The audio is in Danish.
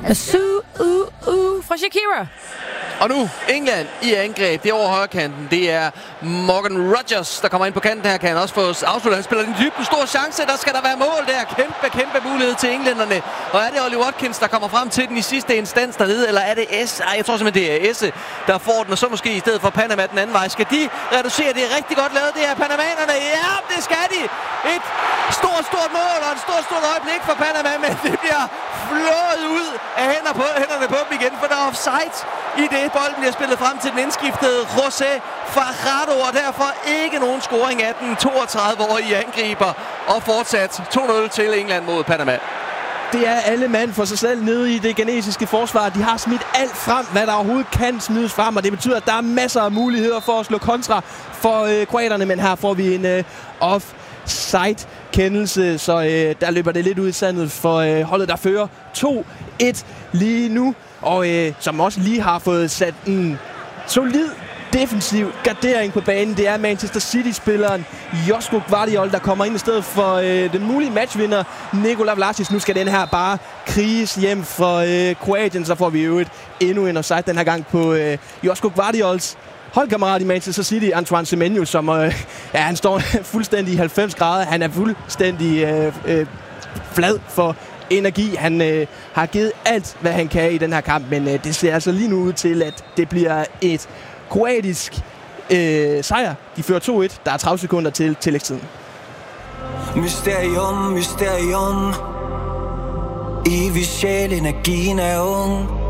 fra Shakira. Og nu England i angreb. Det er over højrekanten. Det er Morgan Rogers, der kommer ind på kanten her. Kan han også få afsluttet. Han spiller en dybden stor chance. Der skal der være mål der. Kæmpe mulighed til englænderne. Og er det Ollie Watkins, der kommer frem til den i sidste instans dernede? Eller er det jeg tror simpelthen, det er Esse, der får den. Og så måske i stedet for Panama den anden vej. Skal de reducere? Det er rigtig godt lavet, det her panamanerne. Ja, det skal de. Et stort mål og et stort øjeblik for Panama. Men det bliver flået ud af hænderne på dem igen. For der er offside i det. Bolden bliver spillet frem til den indskiftede José Fajardo, og derfor ikke nogen scoring af den 32-årige angriber. Og fortsat 2-0 til England mod Panama. Det er alle mand for sig selv nede i det ghanesiske forsvar. De har smidt alt frem, hvad der overhovedet kan smides frem, og det betyder, at der er masser af muligheder for at slå kontra for kroaterne, men her får vi en offside-kendelse, så der løber det lidt ud i sandet for holdet, der fører 2-1 lige nu, og som også lige har fået sat en solid defensiv gardering på banen. Det er Manchester City-spilleren Josko Gvardiol, der kommer ind i stedet for den mulige matchvinder Nikola Vlasic. Nu skal den her bare kriges hjem for Kroatien, så får vi jo endnu en offside den her gang på Josko Gvardiols holdkammerat i Manchester City, Antoine Semenyo, som han står fuldstændig i 90 grader. Han er fuldstændig flad for energi. Han har givet alt, hvad han kan i den her kamp, men det ser altså lige nu ud til, at det bliver et kroatisk sejr. De fører 2-1. Der er 30 sekunder til tillægstiden. Mysterium. Evig sjæl, energien er ung.